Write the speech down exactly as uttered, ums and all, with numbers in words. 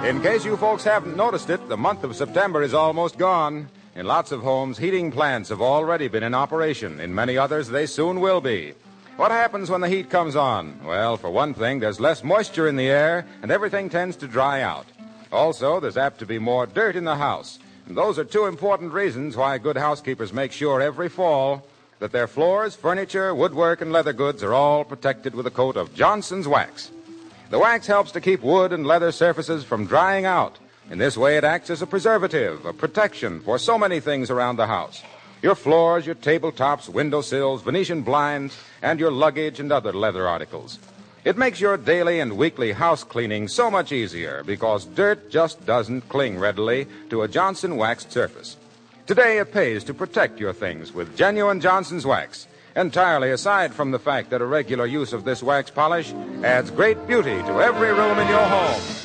In case you folks haven't noticed it, the month of September is almost gone. In lots of homes, heating plants have already been in operation. In many others, they soon will be. What happens when the heat comes on? Well, for one thing, there's less moisture in the air, and everything tends to dry out. Also, there's apt to be more dirt in the house. And those are two important reasons why good housekeepers make sure every fall that their floors, furniture, woodwork, and leather goods are all protected with a coat of Johnson's Wax. The wax helps to keep wood and leather surfaces from drying out. In this way, it acts as a preservative, a protection for so many things around the house. Your floors, your tabletops, windowsills, Venetian blinds, and your luggage and other leather articles. It makes your daily and weekly house cleaning so much easier because dirt just doesn't cling readily to a Johnson waxed surface. Today, it pays to protect your things with genuine Johnson's Wax, entirely aside from the fact that a regular use of this wax polish adds great beauty to every room in your home.